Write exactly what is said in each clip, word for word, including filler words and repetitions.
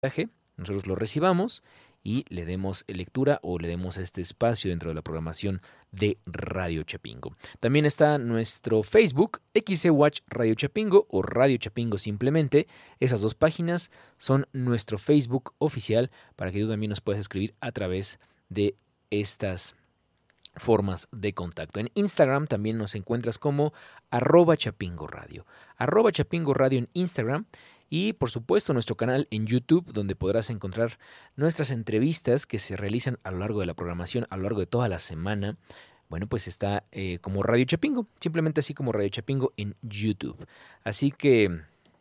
mensaje, nosotros lo recibamos y le demos lectura o le demos este espacio dentro de la programación de Radio Chapingo. También está nuestro Facebook, X C Watch Radio Chapingo o Radio Chapingo simplemente. Esas dos páginas son nuestro Facebook oficial para que tú también nos puedas escribir a través de estas formas de contacto. En Instagram también nos encuentras como arroba Chapingo Radio. Arroba Chapingo Radio en Instagram. Y por supuesto nuestro canal en YouTube, donde podrás encontrar nuestras entrevistas que se realizan a lo largo de la programación, a lo largo de toda la semana. Bueno, pues está eh, como Radio Chapingo, simplemente así como Radio Chapingo en YouTube. Así que,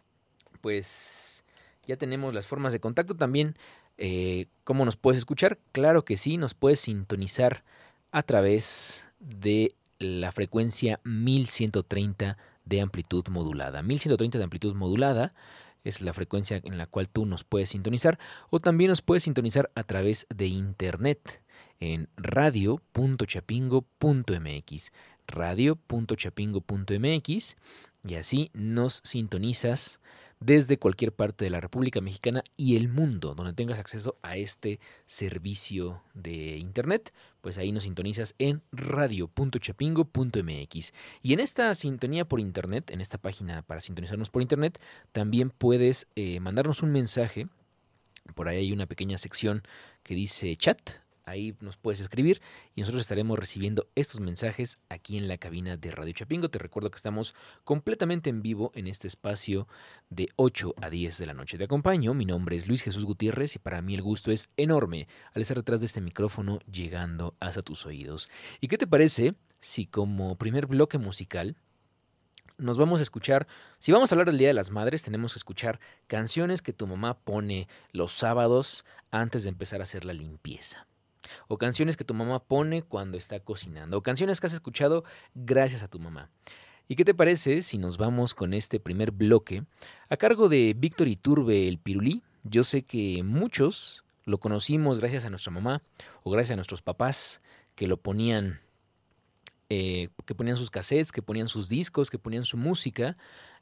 pues ya tenemos las formas de contacto también. Eh, ¿Cómo nos puedes escuchar? Claro que sí, nos puedes sintonizar a través de la frecuencia mil ciento treinta de amplitud modulada. mil ciento treinta de amplitud modulada es la frecuencia en la cual tú nos puedes sintonizar, o también nos puedes sintonizar a través de internet en radio punto chapingo punto m x, radio punto chapingo punto m x, y así nos sintonizas desde cualquier parte de la República Mexicana y el mundo donde tengas acceso a este servicio de internet. Pues ahí nos sintonizas en radio punto chapingo punto m x. Y en esta sintonía por internet, en esta página para sintonizarnos por internet, también puedes eh, mandarnos un mensaje. Por ahí hay una pequeña sección que dice chat. Ahí nos puedes escribir y nosotros estaremos recibiendo estos mensajes aquí en la cabina de Radio Chapingo. Te recuerdo que estamos completamente en vivo en este espacio de ocho a diez de la noche. Te acompaño, mi nombre es Luis Jesús Gutiérrez y para mí el gusto es enorme al estar detrás de este micrófono llegando hasta tus oídos. ¿Y qué te parece si como primer bloque musical nos vamos a escuchar, si vamos a hablar del Día de las Madres, tenemos que escuchar canciones que tu mamá pone los sábados antes de empezar a hacer la limpieza? O canciones que tu mamá pone cuando está cocinando. O canciones que has escuchado gracias a tu mamá. ¿Y qué te parece si nos vamos con este primer bloque a cargo de Víctor Iturbe el Pirulí? Yo sé que muchos lo conocimos gracias a nuestra mamá o gracias a nuestros papás que lo ponían, eh, que ponían sus cassettes, que ponían sus discos, que ponían su música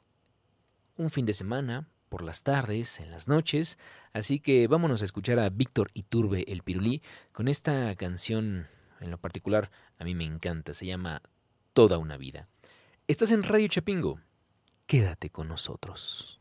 un fin de semana, por las tardes, en las noches. Así que vámonos a escuchar a Víctor Iturbe el Pirulí con esta canción, en lo particular a mí me encanta, se llama Toda una vida. Estás en Radio Chapingo, quédate con nosotros.